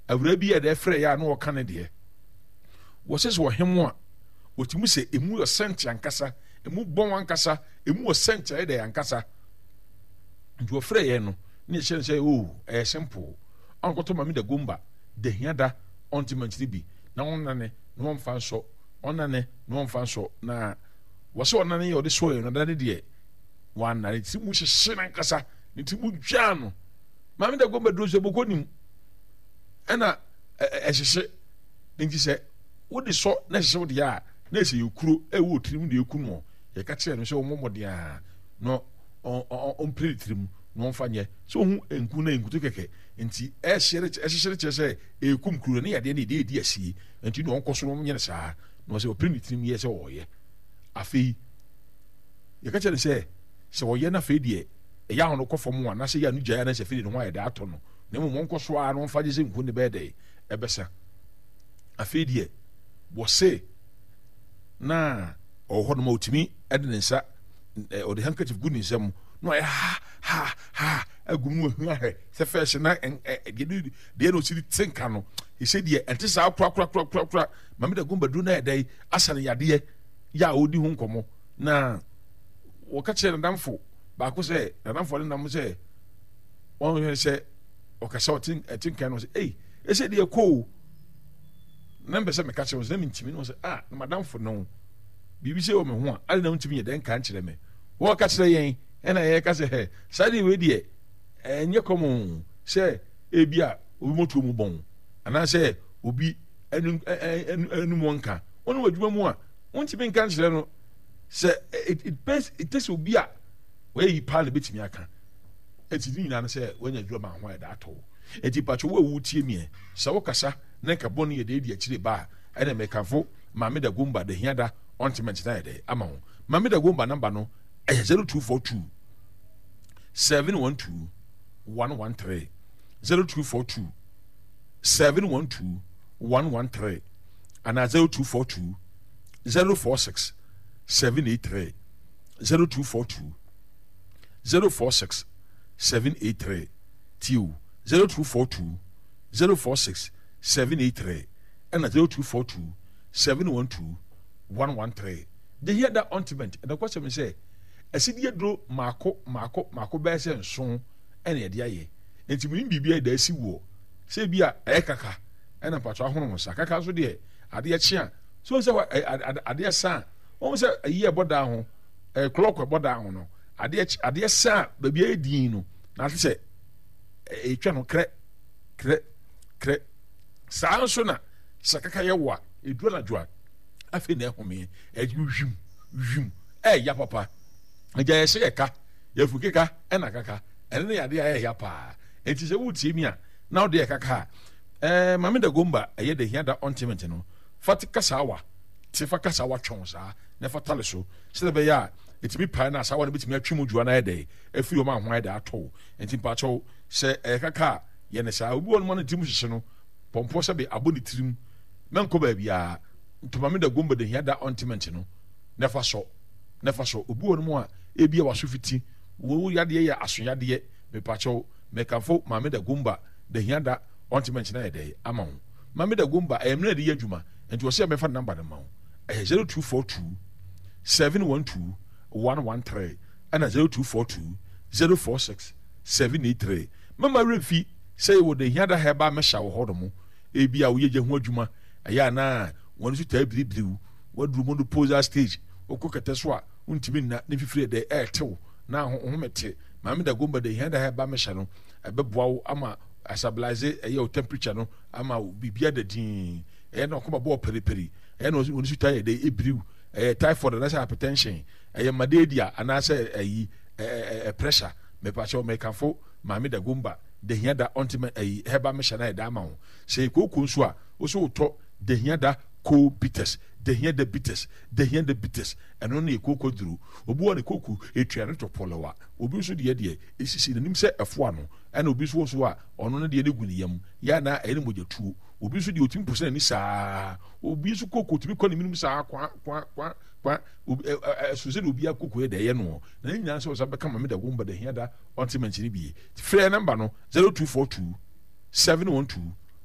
awura bi ya de frɛ ya no wɔka ne de wo se so hemo a otimu se emu sent ankasa emu bon ankasa emu sent e de ankasa nti wo frɛ ye no ne hye say oh simple ankoto Mame Da Gomba de hiada ontiment bi na wonane no mfa nso onane no mfa nso na wo se onane ye ode so ye no da ne de wan na ti mu hye na ankasa ne ti mu dwa no Mame Da Gomba do so bokonim ɛna ɛhyehyɛ nti sɛ wode so na hyehyɛ wode a na ɛsɛ yɛkuro ɛwɔ tirim de yɛku no yɛka kyerɛ no sɛ ɔmmɔmmɔde a no ɔmpere tirim na ɔmfa nyɛ sɛ ɔhu nku na nkutu kɛkɛ nti ɛhyehyɛ kyerɛ sɛ ɛkum kuro ne yadeɛ ne ɛde ɛdi asie nti na ɔnkɔ so no nyɛ no saa na ɔsɛ ɔpere ne tirim yɛ sɛ ɔyɛ afei yɛka kyerɛ no sɛ ɔyɛ no afei deɛ ɛyɛ ahono kɔ fam a na sɛ yɛ ano gyaeɛ na sɛ afei de ne ho ayɛ de atɔ no na mmom ɔnkɔ so a na ɔmfa gye sɛ nku ne bɛyɛ dɛ ɛbɛsa afei deɛ wɔse na ɔwɔ hɔ no ma ɔtumi ɛde ne nsa ɔde handkerchief gu ne nsam na ɔyɛ ha agum no ahu ahɛ sɛ fɛhyɛ na deɛ na ɔsiri tenka no ɛsɛ deɛ ɛnte saa korakora Mame Da Gomba duro na ɛdɛ asa no yadeɛ yɛ a ɔdi ho nkɔmmɔ na wɔka kyerɛ nadamfo baako sɛ nadamfo ne nam sɛ ɔhwɛ sɛ ɔkasa ɔtenka no sɛ ɛsɛ deɛ kɔɔ na mbɛ sɛ meka kyerɛ wo sɛ na mentimi no sɛ na madamfo no biribi sɛ wɔ me ho a ade na wontimi yɛ dɛn ka nkyerɛ me wɔka kyerɛ yɛn ɛna yɛka sɛ saa deɛ wei deɛ ɛnyɛ kɔmɔ sɛ ebi a obi motuo mu bɔn anaasɛ obi anum wɔnka ɔno wɔ adwuma mu a wontimi nka nkyerɛ no sɛ it takes obi a wɔyɛ paa na bɛtumi aka ɛti ne nyinaa no sɛ wɔanya adwuma ma ho ayɛ da atɔ ɛti patwo wo a wotie miɛ sɛ wokasa na nka bɔne yɛ de adi akyire ba a ɛna mɛkamfo Mame Da Gomba de hiada ontiment na yɛ dɛ ama ho Mame Da Gomba number no ɛyɛ 0242 712 113 0242 712 113 ana 0242 046 783 0242 046 783 TU 0242 046 783 and 0242 712 113. They hear that ontiment and the question say ɛsɛdeɛ duro maako bɛyɛ sɛ nson ɛna yɛde ayɛ nti mu biribi da asi wɔ sɛ bi a ɛyɛ kaka ɛna mpatwa ahono nsa kaka nso deɛ adeɛ kyea so sɛ adeɛ sa wɔn sɛ ayi ɛbɔ da ho clock ɛbɔ da ho no adeɛ sa baabi ayɛ din no na ate sɛ ɛtwa no krɛ saa nso na sɛ kaka yɛ wɔ a ɛdua na dwoa afei na ɛhome ɛwim ɛyɛ papa agya yɛhyɛ yɛka yɛfu keka ɛna kaka ɛne ne yadeɛ a ɛyɛ paa ɛnti sɛ wotie mi a na wode yɛ kaka a Mame Da Gomba ɛyɛ de hia da ontiment no fate kasawa tefa kasawa twɔn saa na fa tale so sɛ bɛyɛ a ɛtumi pae no asawa no bɛtumi atwe mu dwoa no ayɛ dɛ afiri ɔma ho ayɛ dɛ atɔw ɛnti mpakyɛw sɛ ɛyɛ kaka a yɛne saa obi wɔ no ma no tim hyehye no pɔmpɔ sɛ bɛ abɔ ne tirim mɛnkɔ baabiaa nti Mame Da Gomba de hia da ontiment no na fa so obi wɔ no mu a ebia waso fiti wo yadeɛ yɛ asoyadeɛ mepakyɛw mekamfo Mame Da Gomba de hia da ontiment na yɛ dɛ ama ho Mame Da Gomba ɛmna de yɛ adwuma nti wɔ sɛ mɛfa number no ma ho ɛyɛ 0242 712 113 ɛna 0242 046 783 mama refi sɛ wo de hia da ha ba mɛhyɛ wɔ hɔ no ebia wo yɛ gye ho adwuma ɛyɛ na wɔn nso taa biribiw waduru mo no poser stage okɔ kɛtɛ so a wontimi nna ne fifiri de ɛɛtew na homete Mame Da Gomba de hia da ha ba mɛhyɛ no ɛbɛboa wo ama stabilize ɛyɛ o temperature no ama bibia da din ɛyɛ na ɔkɔma bɔ periperi ɛyɛ na wɔn nso taa yɛ de ebriw ɛyɛ typhoid anaasɛ hypertension ɛyɛ malaria anaasɛ ɛyi pressure mepakyɛw mekamfo Mame Da Gomba de hia da ontiment ɛyi hɛba mɛhyɛ na yɛ da ama wo sɛ kooko nso a woso wotɔ de hia da co bitters de hia da bitters ɛno na ekoko duro obi wɔ ne koko etua ne tɔpɔlɔwa obi nso deɛ esisi n'anim sɛ ɛfoa no ɛna obi nso so a ɔno no deɛ ne gu ne yam ya na ɛyɛ ne mogya tuo obi nso deɛ otimi pusa ni saa obi nso koko tumi kɔ ne minim saa kwa so sɛ obi akoko yɛ deɛ no na ne nyinaa sɛ ɔsa bɛka Mame Da Gomba de hia da ontiment ne bi frɛ number no 0242 712